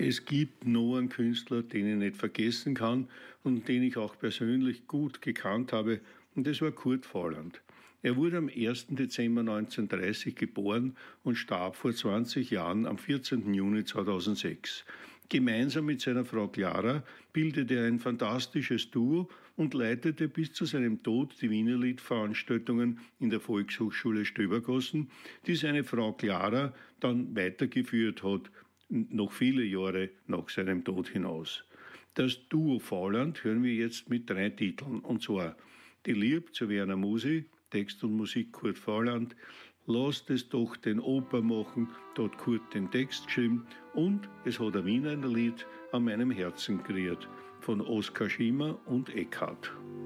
Es gibt noch einen Künstler, den ich nicht vergessen kann und den ich auch persönlich gut gekannt habe, und das war Kurt Volland. Er wurde am 1. Dezember 1930 geboren und starb vor 20 Jahren am 14. Juni 2006. Gemeinsam mit seiner Frau Clara bildete er ein fantastisches Duo und leitete bis zu seinem Tod die Wienerliedveranstaltungen in der Volkshochschule Stöbergossen, die seine Frau Clara dann weitergeführt hat, noch viele Jahre nach seinem Tod hinaus. Das Duo Volland hören wir jetzt mit 3 Titeln, und zwar Die Lieb zu Werner Musi, Text und Musik Kurt Volland, Lasst es doch den Oper machen, da hat Kurt den Text geschrieben, und es hat ein Wiener Lied an meinem Herzen gerührt, von Oskar Schimmer und Eckhard.